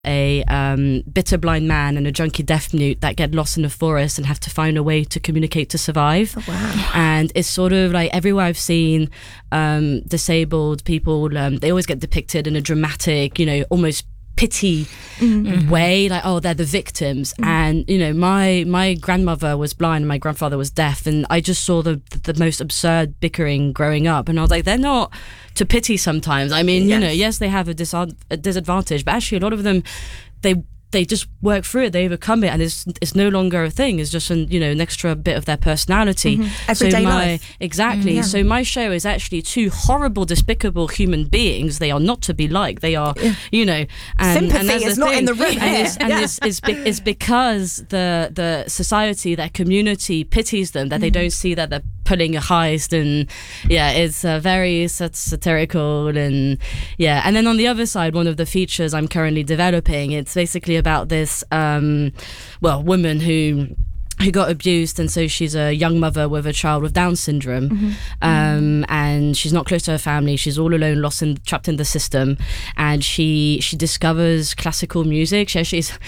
a bitter blind man and a junkie deaf mute that get lost in the forest and have to find a way to communicate to survive. Oh, wow. And it's sort of like everywhere I've seen disabled people, they always get depicted in a dramatic, almost pity way, like, oh, they're the victims. And my grandmother was blind and my grandfather was deaf, and I just saw the most absurd bickering growing up, and I was like, they're not to pity sometimes. I mean, yes, they have a disadvantage, but actually a lot of them, they just work through it, they overcome it, and it's no longer a thing. It's just an extra bit of their personality. Everyday life. Exactly. So my show is actually two horrible, despicable human beings. They are not to be liked. They are, and sympathy is not in the room. It's because the society, that community pities them, that they don't see that they're pulling a heist, and it's very satirical, and then on the other side, one of the features I'm currently developing, it's basically about this woman who got abused, and so she's a young mother with a child with Down syndrome, and she's not close to her family. She's all alone, lost and trapped in the system, and she discovers classical music. She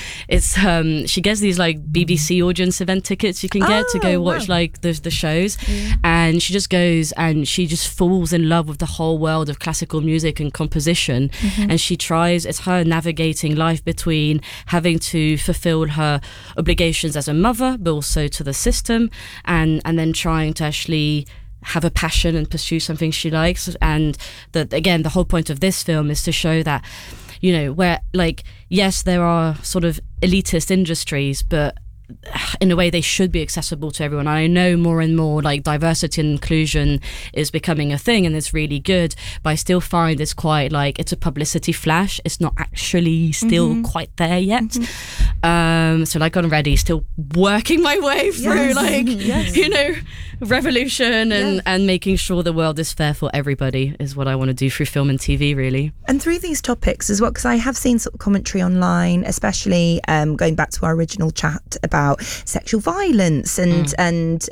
gets these like BBC audience event tickets you can get to go watch like the shows, and she just goes and she just falls in love with the whole world of classical music and composition, and she tries. It's her navigating life between having to fulfill her obligations as a mother, but also to the system, and then trying to actually have a passion and pursue something she likes. And that, again, the whole point of this film is to show that, where, like, yes, there are sort of elitist industries, but in a way they should be accessible to everyone. I know more and more like diversity and inclusion is becoming a thing, and it's really good, but I still find it's quite like it's a publicity flash. It's not actually still quite there yet. So like on Ready, still working my way through revolution and making sure the world is fair for everybody is what I want to do through film and TV, really. And through these topics as well, because I have seen sort of commentary online, especially going back to our original chat about sexual violence and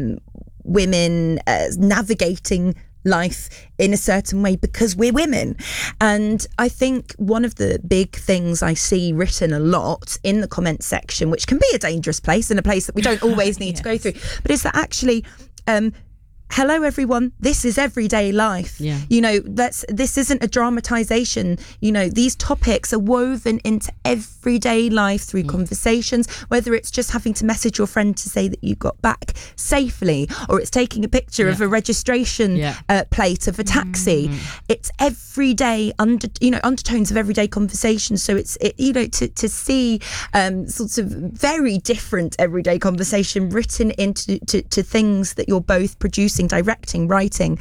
women navigating life in a certain way because we're women. And I think one of the big things I see written a lot in the comments section, which can be a dangerous place and a place that we don't always need to go through, but is that actually hello everyone, this is everyday life. This isn't a dramatization. These topics are woven into everyday life through conversations, whether it's just having to message your friend to say that you got back safely, or it's taking a picture of a registration plate of a taxi. It's everyday undertones of everyday conversations. So to see sorts of very different everyday conversation written into to things that you're both producing, directing, writing,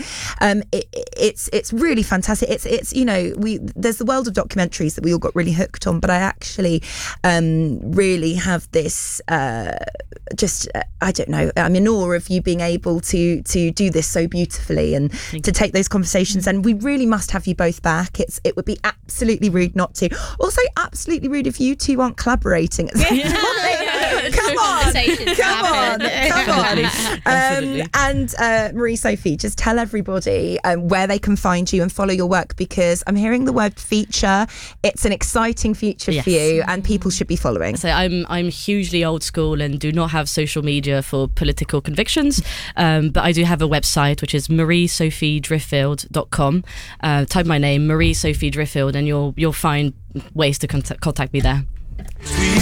it's really fantastic. It's there's the world of documentaries that we all got really hooked on, but I actually really have this I don't know, I'm in awe of you being able to do this so beautifully and to take those conversations, and we really must have you both back. It would be absolutely rude not to. Also absolutely rude if you two aren't collaborating at some point. Come on. And Marie-Sophie, just tell everybody where they can find you and follow your work, because I'm hearing the word feature. It's an exciting future for you, and people should be following. So I'm hugely old school and do not have social media for political convictions, but I do have a website, which is mariesophiedriffield.com. Type my name, Marie-Sophie Driffield, and you'll find ways to contact me there.